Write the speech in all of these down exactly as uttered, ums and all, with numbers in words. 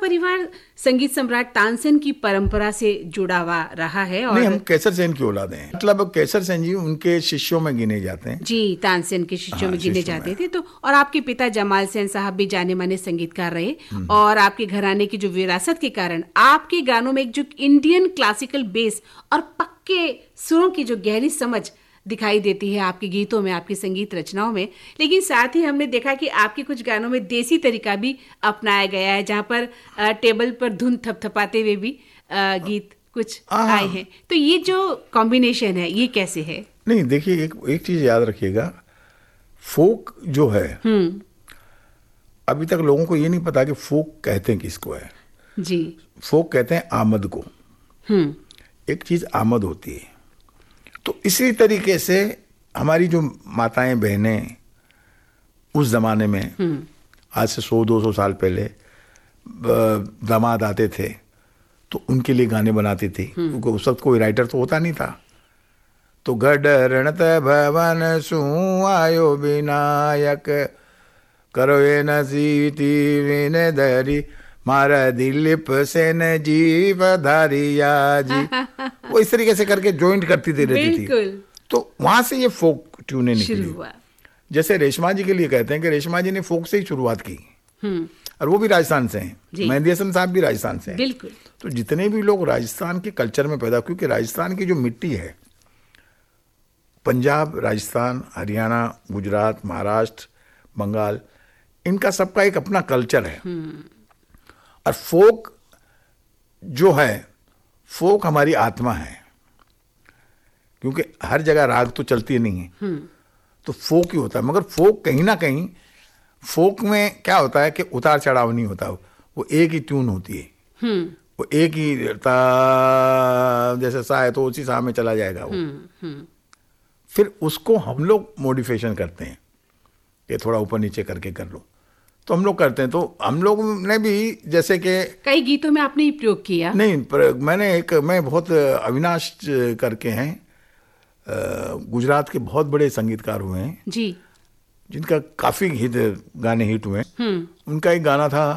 परिवार संगीत सम्राट तानसेन की परंपरा से जुड़ा हुआ रहा है। और नहीं, हम केसर सेन की औलाद हैं, मतलब केसर सेन जी उनके शिष्यों में गिने जाते हैं। जी, तानसेन के शिष्यों हाँ, में गिने शिष्यों जाते में। थे। तो और आपके पिता जमाल सेन साहब भी जाने माने संगीतकार रहे, और आपके घराने की जो विरासत के कारण आपके गानों में एक जो इंडियन क्लासिकल बेस और पक्के सुरों की जो गहरी समझ दिखाई देती है आपके गीतों में, आपकी संगीत रचनाओं में। लेकिन साथ ही हमने देखा कि आपके कुछ गानों में देसी तरीका भी अपनाया गया है, जहाँ पर आ, टेबल पर धुन थपथपाते हुए भी आ, गीत कुछ आए हैं। तो ये जो कॉम्बिनेशन है ये कैसे है? नहीं, देखिए, एक एक चीज याद रखिएगा, फोक जो है, अभी तक लोगों को ये नहीं पता कि फोक कहते हैं किसको है। जी, फोक कहते हैं आमद को। एक चीज आमद होती है। तो इसी तरीके से हमारी जो माताएं बहनें उस जमाने में, आज से सौ दो सौ साल पहले दामाद आते थे तो उनके लिए गाने बनाती थी, क्योंकि उस वक्त कोई राइटर तो होता नहीं था। तो गड रणत भवन सु आयो विनायक, करो ये नसीती विने धरी, मारा दिलीप सेन जी पधारिया जी। वो इस तरीके से करके जॉइंट करती थी रहती थी। तो वहां से ये फोक ट्यूने निकली। जैसे रेशमा जी के लिए कहते हैं कि रेशमा जी ने फोक से ही शुरुआत की, और वो भी राजस्थान से हैं। मेहंदी हसन साहब भी राजस्थान से हैं। बिल्कुल। तो जितने भी लोग राजस्थान के कल्चर में पैदा, क्योंकि राजस्थान की जो मिट्टी है, पंजाब, राजस्थान, हरियाणा, गुजरात, महाराष्ट्र, बंगाल, इनका सबका एक अपना कल्चर है। और फोक जो है, फोक हमारी आत्मा है, क्योंकि हर जगह राग तो चलती नहीं है, तो फोक ही होता है। मगर फोक कहीं ना कहीं, फोक में क्या होता है कि उतार चढ़ाव नहीं होता, वो एक ही ट्यून होती है, वो एक ही ता, जैसे सा है तो उसी सा में चला जाएगा वो। फिर उसको हम लोग मॉडिफिकेशन करते हैं कि थोड़ा ऊपर नीचे करके कर लो, तो हम लोग करते हैं। तो हम लोग ने भी, जैसे कि कई गीतों में आपने प्रयोग किया। नहीं, पर मैंने एक, मैं बहुत, अविनाश करके हैं, गुजरात के बहुत बड़े संगीतकार हुए हैं जी, जिनका काफी हिट गाने हिट हुए। उनका एक गाना था,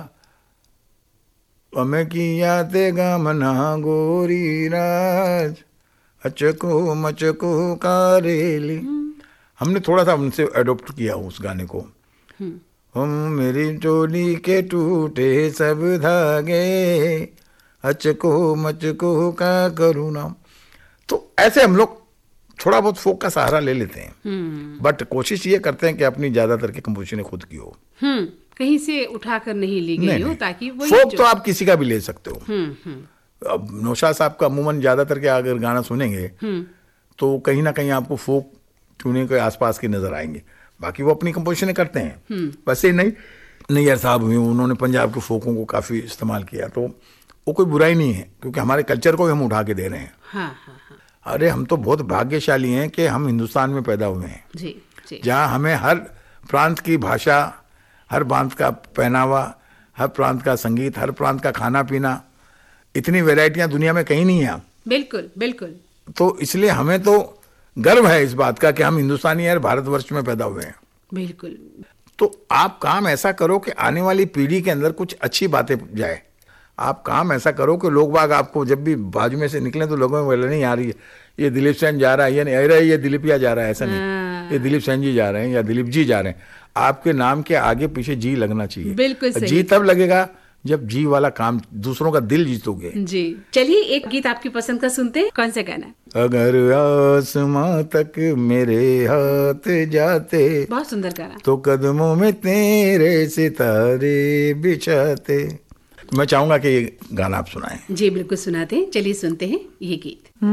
अमे की याते गामना गोरी राज, अचको मचको कारेली। हमने थोड़ा सा उनसे अडोप्ट किया उस गाने को। हम मेरी चोली के टूटे सब धागे, अचको मचको का करूँ ना। तो ऐसे हम लोग थोड़ा बहुत फोक का सहारा ले लेते हैं, बट कोशिश ये करते हैं कि अपनी ज्यादातर की कंपोजिशन खुद की हो, कहीं से उठाकर नहीं ली गई हो, ताकि वो फोक तो आप किसी का भी ले सकते हो। अब नौशाद साहब का अमूमन ज्यादातर के अगर गाना सुनेंगे तो कहीं ना कहीं आपको फोक ट्यूनिंग के आसपास के नजर आएंगे, बाकी वो अपनी कंपोजिशन करते हैं। वैसे नहीं, नैयर साहब हुए, उन्होंने पंजाब के फोकों को काफी इस्तेमाल किया, तो वो कोई बुराई नहीं है, क्योंकि हमारे कल्चर को भी हम उठा के दे रहे हैं। हाँ, हाँ, हाँ। अरे हम तो बहुत भाग्यशाली हैं कि हम हिंदुस्तान में पैदा हुए हैं, जी, जी। जहाँ हमें हर प्रांत की भाषा, हर प्रांत का पहनावा, हर प्रांत का संगीत, हर प्रांत का खाना पीना, इतनी वैरायटियां दुनिया में कहीं नहीं है। बिल्कुल, बिल्कुल। तो इसलिए हमें तो गर्व है इस बात का कि हम हिंदुस्तानी और भारतवर्ष में पैदा हुए हैं। बिल्कुल। तो आप काम ऐसा करो कि आने वाली पीढ़ी के अंदर कुछ अच्छी बातें जाए। आप काम ऐसा करो कि लोग बाग आपको जब भी बाजू में से निकले तो लोगों में बोले, नहीं यार ये दिलीप सेन जा रहा है, ये नहीं अरे ये दिलीपिया जा रहा है, ऐसा नहीं, ये दिलीप सेन जी जा रहे हैं या दिलीप जी जा रहे हैं। आपके नाम के आगे पीछे जी लगना चाहिए। बिल्कुल सही। जी तब लगेगा जब जी वाला काम, दूसरों का दिल जीतोगे। जी, चलिए एक गीत आपकी पसंद का सुनते हैं। कौन सा गाना? अगर आसमां तक मेरे हाथ जाते, बहुत सुंदर गाना, तो कदमों में तेरे सितारे बिछाते। मैं चाहूंगा कि ये गाना आप सुनाएं। जी बिल्कुल सुनाते हैं, चलिए सुनते हैं ये गीत।